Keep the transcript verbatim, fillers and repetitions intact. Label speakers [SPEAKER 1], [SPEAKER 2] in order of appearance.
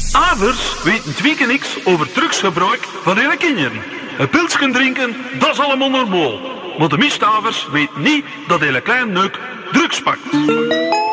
[SPEAKER 1] Ouders weten twee keer niks over drugsgebruik van hun kinderen. Een pilsje drinken, dat is allemaal normaal. Maar de meeste ouders weten niet dat hele klein neuk drugs pakt.